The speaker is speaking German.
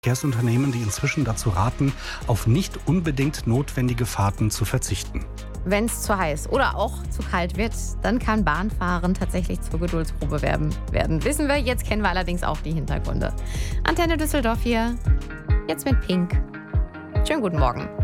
Verkehrsunternehmen, die inzwischen dazu raten, auf nicht unbedingt notwendige Fahrten zu verzichten. Wenn es zu heiß oder auch zu kalt wird, dann kann Bahnfahren tatsächlich zur Geduldsprobe werden. Wissen wir, jetzt kennen wir allerdings auch die Hintergründe. Antenne Düsseldorf hier, jetzt mit Pink. Schönen guten Morgen.